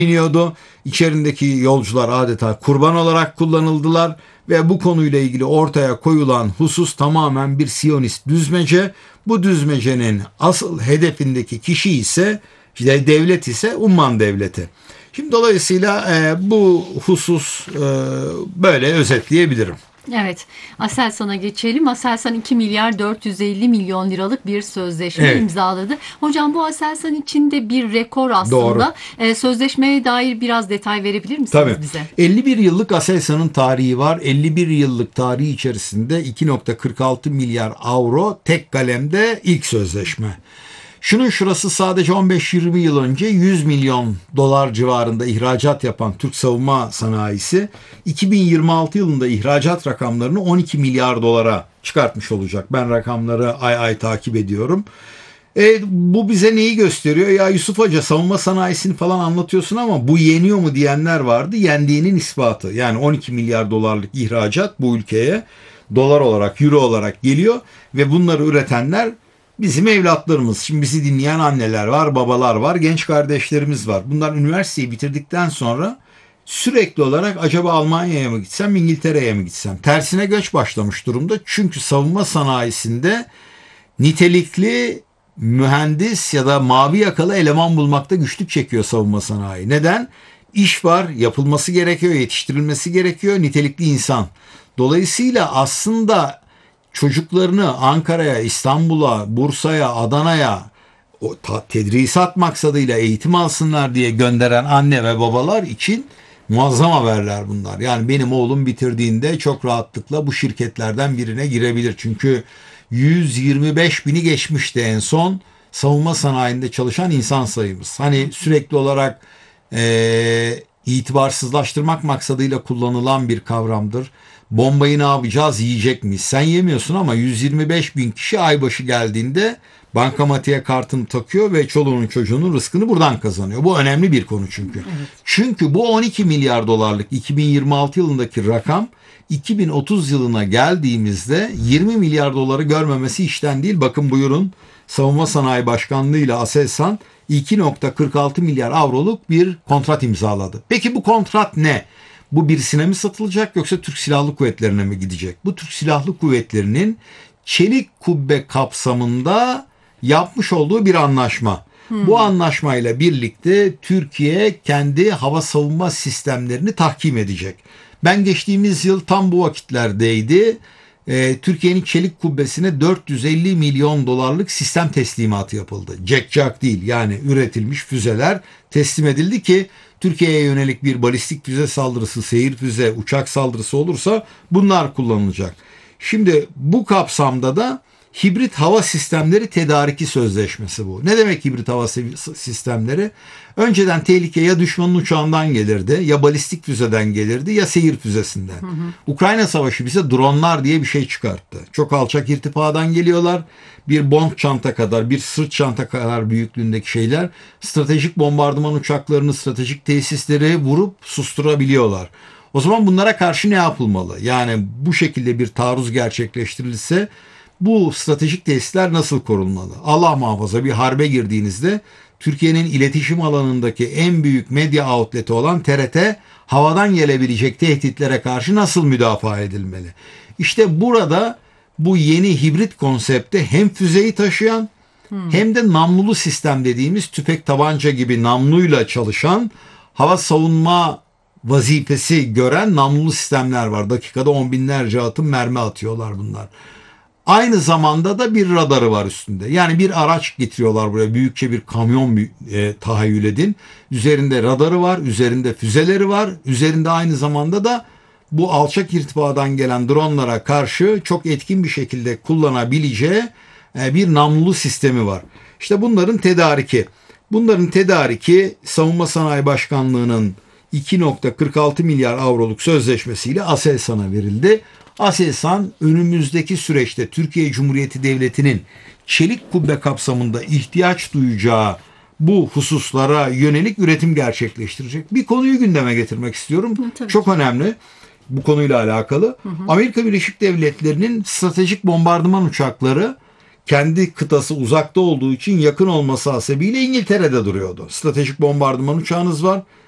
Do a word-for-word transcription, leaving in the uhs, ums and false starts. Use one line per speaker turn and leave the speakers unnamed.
iniyordu. İçerindeki yolcular adeta kurban olarak kullanıldılar ve bu konuyla ilgili ortaya koyulan husus tamamen bir Siyonist düzmece. Bu düzmecenin asıl hedefindeki kişi ise işte devlet ise Umman devleti. Şimdi dolayısıyla e, bu husus e, böyle özetleyebilirim.
Evet, Aselsan'a geçelim. Aselsan iki milyar dört yüz elli milyon liralık bir sözleşme evet. imzaladı. Hocam bu Aselsan için de bir rekor aslında. Doğru. Ee, sözleşmeye dair biraz detay verebilir misiniz
Tabii.
bize?
elli bir yıllık Aselsan'ın tarihi var. elli bir yıllık tarihi içerisinde iki virgül kırk altı milyar avro tek kalemde ilk sözleşme. Şunun şurası sadece on beş yirmi yıl önce yüz milyon dolar civarında ihracat yapan Türk savunma sanayisi iki bin yirmi altı yılında ihracat rakamlarını on iki milyar dolara çıkartmış olacak. Ben rakamları ay ay takip ediyorum. E, bu bize neyi gösteriyor? Ya Yusuf Hoca savunma sanayisini falan anlatıyorsun ama bu yeniyor mu diyenler vardı. Yendiğinin ispatı. Yani on iki milyar dolarlık ihracat bu ülkeye dolar olarak, euro olarak geliyor ve bunları üretenler bizim evlatlarımız. Şimdi bizi dinleyen anneler var, babalar var, genç kardeşlerimiz var. Bunlar üniversiteyi bitirdikten sonra sürekli olarak acaba Almanya'ya mı gitsem, İngiltere'ye mi gitsem? Tersine göç başlamış durumda. Çünkü savunma sanayisinde nitelikli mühendis ya da mavi yakalı eleman bulmakta güçlük çekiyor savunma sanayi. Neden? İş var, yapılması gerekiyor, yetiştirilmesi gerekiyor, nitelikli insan. Dolayısıyla aslında çocuklarını Ankara'ya, İstanbul'a, Bursa'ya, Adana'ya o tedrisat maksadıyla eğitim alsınlar diye gönderen anne ve babalar için muazzam haberler bunlar. Yani benim oğlum bitirdiğinde çok rahatlıkla bu şirketlerden birine girebilir. Çünkü yüz yirmi beş bini geçmişti en son savunma sanayinde çalışan insan sayımız. Hani sürekli olarak e, itibarsızlaştırmak maksadıyla kullanılan bir kavramdır. Bombayı ne yapacağız, yiyecek miyiz? Sen yemiyorsun ama yüz yirmi beş bin kişi aybaşı geldiğinde bankamatiğe kartını takıyor ve çoluğunun çocuğunun rızkını buradan kazanıyor. Bu önemli bir konu çünkü. Evet. Çünkü bu on iki milyar dolarlık iki bin yirmi altı yılındaki rakam iki bin otuz yılına geldiğimizde yirmi milyar doları görmemesi işten değil. Bakın buyurun, Savunma Sanayi Başkanlığı ile Aselsan iki virgül kırk altı milyar avroluk bir kontrat imzaladı. Peki bu kontrat ne? Bu birisine mi satılacak yoksa Türk Silahlı Kuvvetleri'ne mi gidecek? Bu Türk Silahlı Kuvvetleri'nin çelik kubbe kapsamında yapmış olduğu bir anlaşma. Hmm. Bu anlaşmayla birlikte Türkiye kendi hava savunma sistemlerini tahkim edecek. Ben geçtiğimiz yıl tam bu vakitlerdeydi. Ee, Türkiye'nin çelik kubbesine dört yüz elli milyon dolarlık sistem teslimatı yapıldı. Jack değil, yani üretilmiş füzeler teslim edildi ki Türkiye'ye yönelik bir balistik füze saldırısı, seyir füze, uçak saldırısı olursa bunlar kullanılacak. Şimdi bu kapsamda da hibrit hava sistemleri tedariki sözleşmesi bu. Ne demek hibrit hava sistemleri? Önceden tehlike ya düşmanın uçağından gelirdi, ya balistik füzeden gelirdi, ya seyir füzesinden. Hı hı. Ukrayna Savaşı bize dronlar diye bir şey çıkarttı. Çok alçak irtifadan geliyorlar. Bir bomb çanta kadar, bir sırt çanta kadar büyüklüğündeki şeyler stratejik bombardıman uçaklarını, stratejik tesisleri vurup susturabiliyorlar. O zaman bunlara karşı ne yapılmalı? Yani bu şekilde bir taarruz gerçekleştirilirse bu stratejik tesisler nasıl korunmalı? Allah muhafaza bir harbe girdiğinizde Türkiye'nin iletişim alanındaki en büyük medya outlet'i olan T R T havadan gelebilecek tehditlere karşı nasıl müdafaa edilmeli? İşte burada bu yeni hibrit konsepte hem füzeyi taşıyan hmm. hem de namlulu sistem dediğimiz tüfek tabanca gibi namluyla çalışan hava savunma vazifesi gören namlulu sistemler var. Dakikada on binlerce atım mermi atıyorlar bunlar. Aynı zamanda da bir radarı var üstünde. Yani bir araç getiriyorlar buraya. Büyükçe bir kamyon e, tahayyül edin. Üzerinde radarı var, üzerinde füzeleri var. Üzerinde aynı zamanda da bu alçak irtifadan gelen dronlara karşı çok etkin bir şekilde kullanabileceği e, bir namlulu sistemi var. İşte bunların tedariki. Bunların tedariki Savunma Sanayi Başkanlığı'nın iki virgül kırk altı milyar avroluk sözleşmesiyle Aselsan'a verildi. Aselsan önümüzdeki süreçte Türkiye Cumhuriyeti Devleti'nin çelik kubbe kapsamında ihtiyaç duyacağı bu hususlara yönelik üretim gerçekleştirecek. Bir konuyu gündeme getirmek istiyorum. Hı, Çok önemli bu konuyla alakalı. Hı hı. Amerika Birleşik Devletleri'nin stratejik bombardıman uçakları kendi kıtası uzakta olduğu için yakın olması hasebiyle İngiltere'de duruyordu. Stratejik bombardıman uçağınız var.